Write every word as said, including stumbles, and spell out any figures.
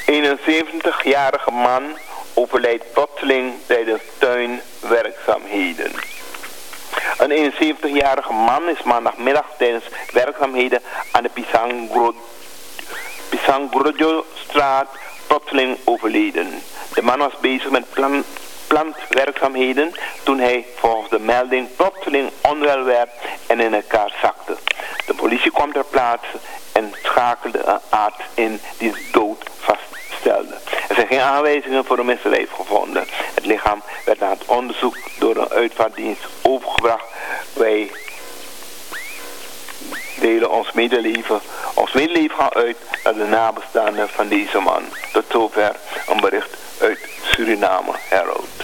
eenenzeventigjarige man overlijdt plotseling tijdens tuinwerkzaamheden. Een eenenzeventigjarige man is maandagmiddag tijdens werkzaamheden aan de Pisangrodjo-straat plotseling overleden. De man was bezig met plan, plantwerkzaamheden toen hij volgens de melding plotseling onwel werd en in elkaar zakte. De politie kwam ter plaatse en schakelde een arts in die de dood vaststelde. Er zijn geen aanwijzingen voor een misdrijf gevonden. Het lichaam werd na het onderzoek door een uitvaartdienst overgebracht. Wij delen ons medeleven, ons medeleven gaan uit naar de nabestaanden van deze man. Tot zover een bericht uit Suriname Herald.